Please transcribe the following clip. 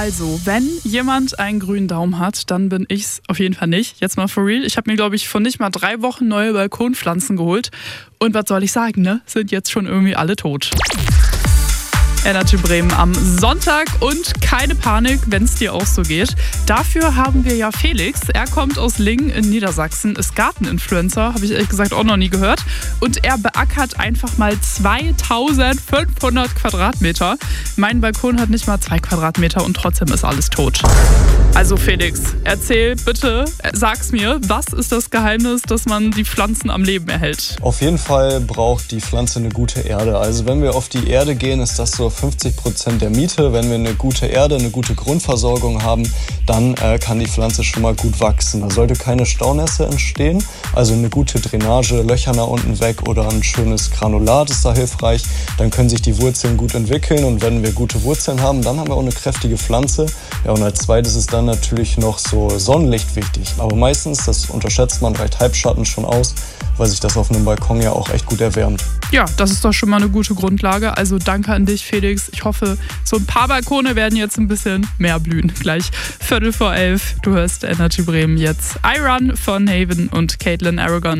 Also, wenn jemand einen grünen Daumen hat, dann bin ich's auf jeden Fall nicht. Jetzt mal for real. Ich habe mir, glaube ich, vor nicht mal 3 Wochen neue Balkonpflanzen geholt. Und was soll ich sagen, ne? Sind jetzt schon irgendwie alle tot. Energy Bremen am Sonntag und keine Panik, wenn es dir auch so geht. Dafür haben wir ja Felix. Er kommt aus Lingen in Niedersachsen, ist Garteninfluencer, habe ich ehrlich gesagt auch noch nie gehört. Und er beackert einfach mal 2500 Quadratmeter. Mein Balkon hat nicht mal 2 Quadratmeter und trotzdem ist alles tot. Also Felix, erzähl bitte, sag's mir, was ist das Geheimnis, dass man die Pflanzen am Leben erhält? Auf jeden Fall braucht die Pflanze eine gute Erde. Also wenn wir auf die Erde gehen, ist das so 50% der Miete. Wenn wir eine gute Erde, eine gute Grundversorgung haben, dann kann die Pflanze schon mal gut wachsen. Da sollte keine Staunässe entstehen, also eine gute Drainage, Löcher nach unten weg oder ein schönes Granulat ist da hilfreich. Dann können sich die Wurzeln gut entwickeln und wenn wir gute Wurzeln haben, dann haben wir auch eine kräftige Pflanze. Ja, und als zweites ist dann natürlich noch so Sonnenlicht wichtig. Aber meistens, das unterschätzt man, reicht Halbschatten schon aus, weil sich das auf einem Balkon ja auch echt gut erwärmt. Ja, das ist doch schon mal eine gute Grundlage. Also danke an dich, Felix. Ich hoffe, so ein paar Balkone werden jetzt ein bisschen mehr blühen. Gleich 11:15. Du hörst Energy Bremen jetzt. I Run von Haven und Caitlin Aragon.